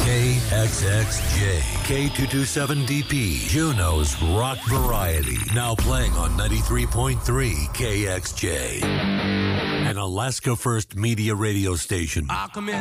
KXXJ, K227DP, Juneau's Rock Variety. Now playing on 93.3 KXJ. An Alaska First Media radio station. I'll come in